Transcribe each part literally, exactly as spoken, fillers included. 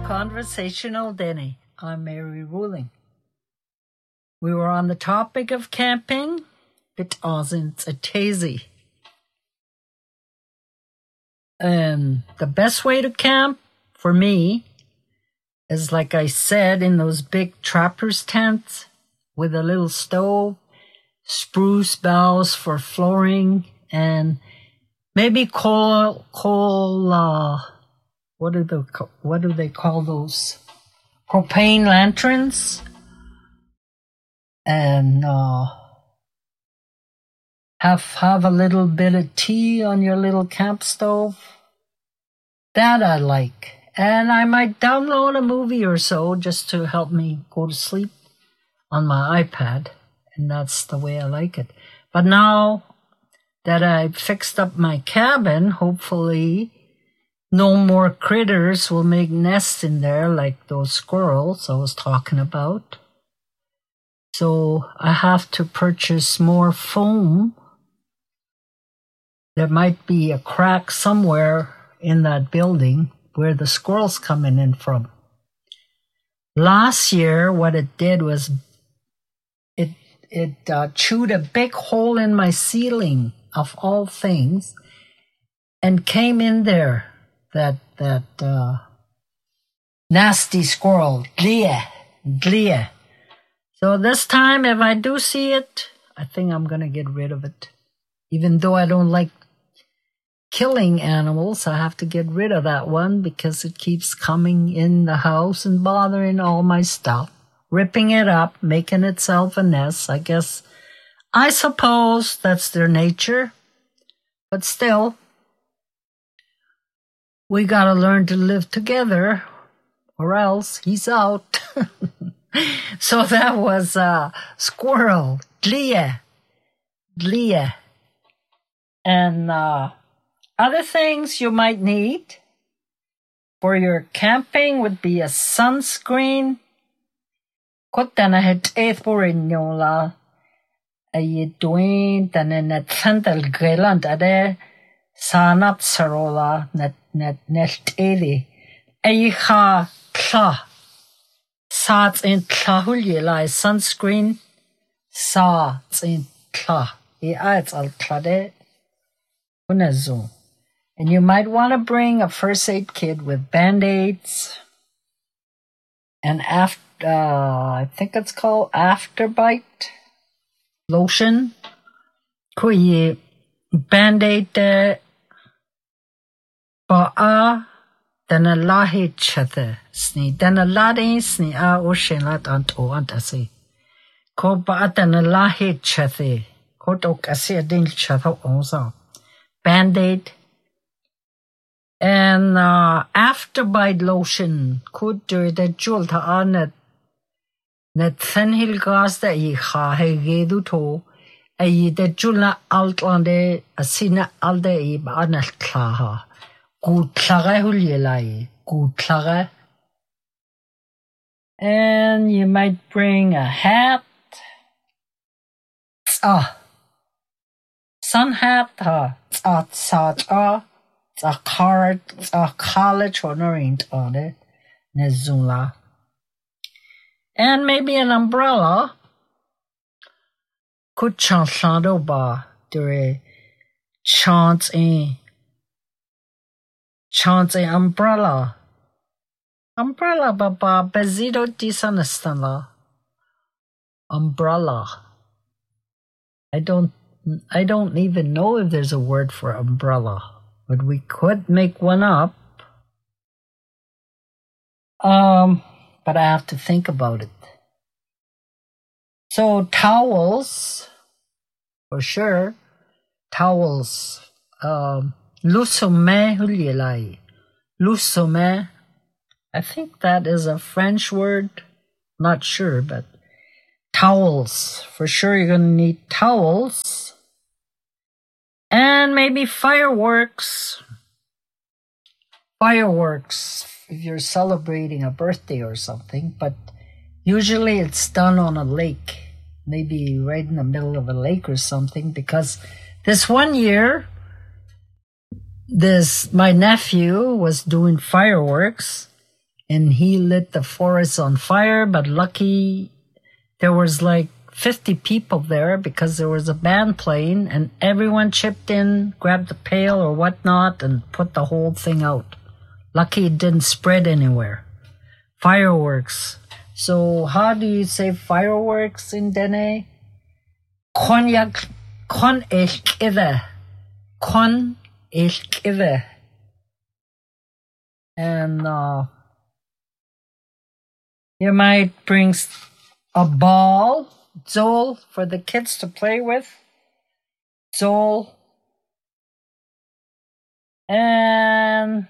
Conversational Denny. I'm Mary Ruling. We were on the topic of camping. It wasn't a tasy. And the best way to camp for me is, like I said, in those big trapper's tents with a little stove, spruce boughs for flooring, and maybe coal, coal, uh, what do they, what do they call those? Propane lanterns. And, uh, have, have a little bit of tea on your little camp stove. That I like. And I might download a movie or so just to help me go to sleep on my iPad. And that's the way I like it. But now that I've fixed up my cabin, hopefully no more critters will make nests in there like those squirrels I was talking about. So I have to purchase more foam. There might be a crack somewhere in that building where the squirrels coming in from. Last year, what it did was it it uh, chewed a big hole in my ceiling, of all things, and came in there. That that uh, nasty squirrel, Glia, Glia. So this time, if I do see it, I think I'm gonna get rid of it. Even though I don't like killing animals, I have to get rid of that one because it keeps coming in the house and bothering all my stuff, ripping it up, making itself a nest. I guess, I suppose that's their nature, but still, we gotta learn to live together, or else he's out. So that was uh, squirrel, Glia, Glia. And uh, other things you might need for your camping would be a sunscreen. Kotana het eithborinyola ay doin tanen thandal geland ade sanap sarola net net net edi ay ha kla sat in klahulye sunscreen sa in kla e aits al klade unazo. And you might want to bring a first aid kit with band-aids and after uh, I think it's called Afterbite lotion. Kuyi band-aid de ba a dana lahi chate sni dana ladi sni a ocean lat anto antasi. Ko ba dana lahi chate ko to kasi din chata onsa. Band-aid. And uh, Afterbite lotion could do the jewel ta on it. Net thenhil gas da I ha he gedu to a the jula alt on the asina alde I banal klaha. Good klare hulielai. Good klare. And you might bring a hat. Ah. Sun hat ha. Ah, sat ah. A card, a college honorant on it, Nezula. And maybe an umbrella. Could chansado ba dure chant a chant a umbrella. Umbrella ba ba bezido disanestana. Umbrella. I don't I don't even know if there's a word for umbrella. But we could make one up. Um, but I have to think about it. So towels, for sure. Towels. Um, Lusome hulielai. Lusome. I think that is a French word. Not sure, but towels. For sure you're going to need towels. And maybe fireworks. Fireworks if you're celebrating a birthday or something. But usually it's done on a lake. Maybe right in the middle of a lake or something. Because this one year, this my nephew was doing fireworks. and he lit the forest on fire, but lucky there was like fifty people there because there was a band playing, and everyone chipped in, grabbed a pail or whatnot, and put the whole thing out. Lucky it didn't spread anywhere. Fireworks. So how do you say fireworks in Dene? Kon yak kon ishkive. Kon ishkive. And uh, you might bring a ball, Zol, for the kids to play with. Zol. And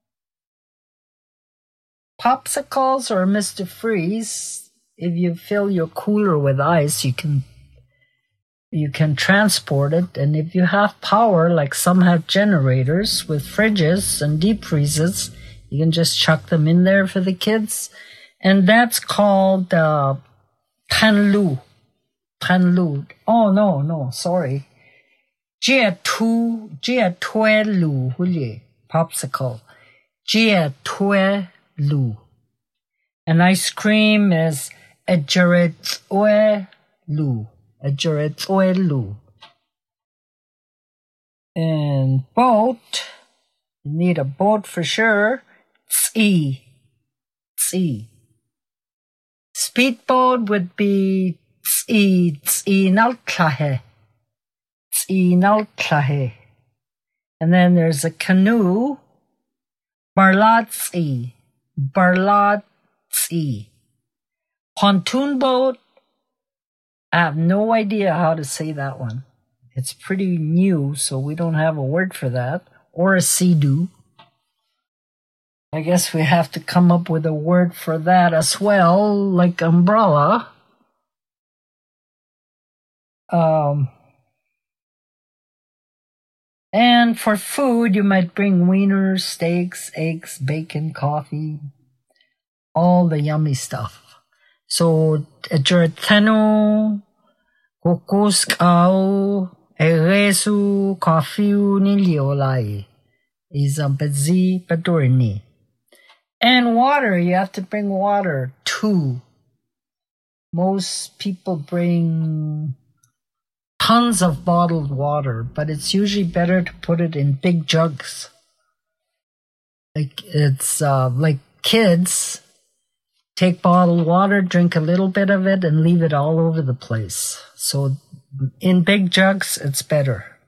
popsicles or Mister Freeze. If you fill your cooler with ice, you can you can transport it. And if you have power, like some have generators with fridges and deep freezes, you can just chuck them in there for the kids. And that's called uh, Tanlu. Tanlu. Oh, no, no, sorry. Jia tu, jia tue lu, hulie, popsicle. Jia tue lu. And ice cream is a jaretue lu. A jaretue lu. And boat, you need a boat for sure. Tsi. Tsi. Speedboat would be tsi, tsi nalklahe. Tsi nalklahe. And then there's a canoe. Barlatsi. Barlatsi. Pontoon boat. I have no idea how to say that one. It's pretty new, so we don't have a word for that. Or a sea-doo. I guess we have to come up with a word for that as well, like umbrella. Um, and for food, you might bring wieners, steaks, eggs, bacon, coffee, all the yummy stuff. So, jerteno, kokoskao, eresu, kofiu niliolai, izambezi padorni. And water, you have to bring water too. Most people bring tons of bottled water, but it's usually better to put it in big jugs. Like it's uh, like kids take bottled water, drink a little bit of it, and leave it all over the place. So in big jugs, it's better.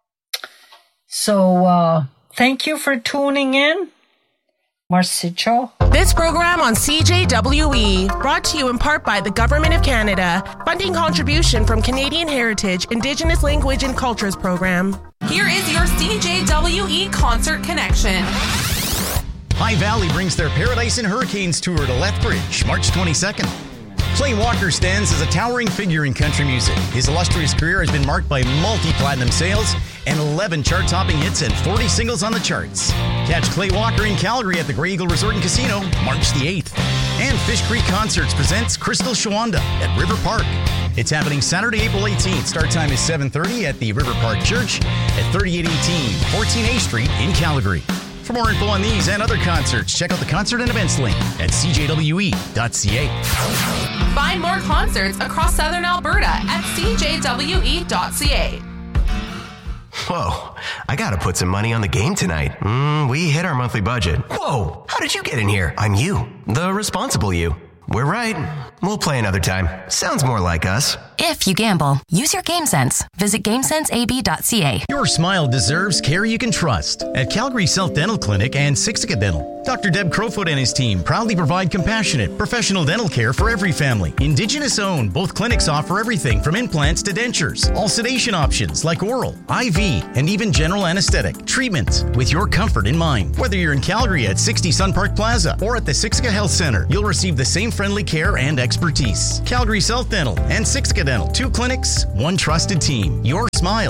So uh, thank you for tuning in. Marcicho. This program on C J W E, brought to you in part by the Government of Canada, funding contribution from Canadian Heritage, Indigenous Language and Cultures Program. Here is your C J W E Concert Connection. High Valley brings their Paradise and Hurricanes tour to Lethbridge, March twenty-second. Clay Walker stands as a towering figure in country music. His illustrious career has been marked by multi-platinum sales and eleven chart-topping hits and forty singles on the charts. Catch Clay Walker in Calgary at the Grey Eagle Resort and Casino, March the eighth. And Fish Creek Concerts presents Crystal Shawanda at River Park. It's happening Saturday, April eighteenth. Start time is seven thirty at the River Park Church at thirty-eight eighteen fourteen A Street in Calgary. For more info on these and other concerts, check out the concert and events link at c j w e dot c a. Find more concerts across southern Alberta at c j w e dot c a. Whoa, I gotta put some money on the game tonight. Mm, we hit our monthly budget. Whoa, how did you get in here? I'm you, the responsible you. We're right. We'll play another time. Sounds more like us. If you gamble, use your game sense. Visit game sense a b dot c a. Your smile deserves care you can trust. At Calgary South Dental Clinic and Siksika Dental, Doctor Deb Crowfoot and his team proudly provide compassionate, professional dental care for every family. Indigenous owned, both clinics offer everything from implants to dentures. All sedation options like oral, I V, and even general anesthetic treatment with your comfort in mind. Whether you're in Calgary at sixty Sun Park Plaza or at the Siksika Health Center, you'll receive the same friendly care and expertise. Calgary South Dental and Siksika Dental, two clinics, one trusted team. Your smile,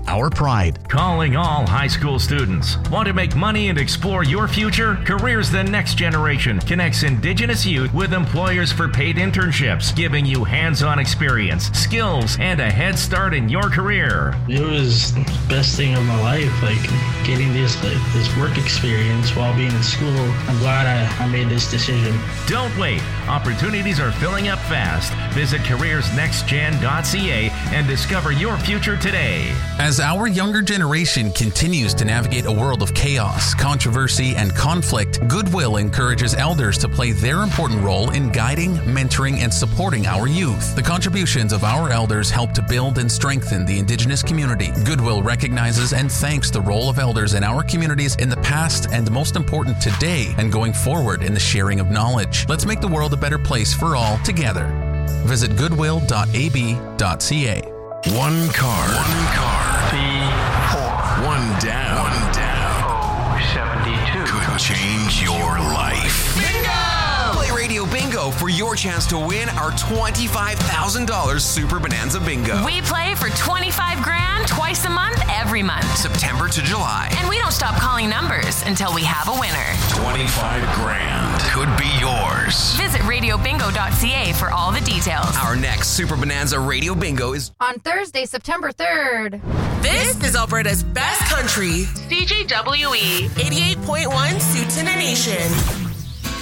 our pride. Calling all high school students. Want to make money and explore your future? Careers the Next Generation connects Indigenous youth with employers for paid internships, giving you hands-on experience, skills, and a head start in your career. It was the best thing of my life, like getting this like, this work experience while being in school. I'm glad I, I made this decision. Don't wait. Opportunities are filling up fast. Visit careers next gen dot c a and discover your future today. As our younger generation continues to navigate a world of chaos, controversy, and conflict, Goodwill encourages elders to play their important role in guiding, mentoring, and supporting our youth. The contributions of our elders help to build and strengthen the Indigenous community. Goodwill recognizes and thanks the role of elders in our communities in the past and, most important, today and going forward in the sharing of knowledge. Let's make the world a better place for all together. Visit goodwill dot a b dot c a. One card. One card. B four. One down. One down. Oh, seventy-two. Could change your life. Bingo! Play Radio Bingo for your chance to win our twenty-five thousand dollars Super Bonanza Bingo. We play for twenty-five grand twice a month, every month. September to July. And we don't stop calling numbers until we have a winner. twenty-five grand could be yours. Visit radio bingo dot c a for all the details. Our next Super Bonanza Radio Bingo is on Thursday, September third. This is Alberta's best country, C J W E eighty-eight point one Suits in a Nation.